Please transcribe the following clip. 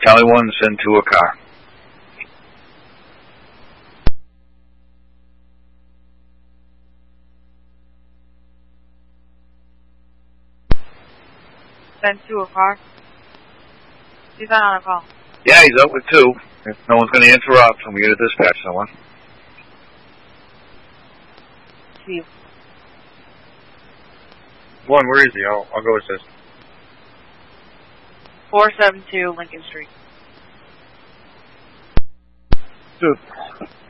Tally 1, send to a car. Send to a car. He's not on a call. Yeah, he's up with 2. If no one's going to interrupt, I'm going to dispatch someone. Steve. 1, where is he? I'll go assist. 472 Lincoln Street. 2.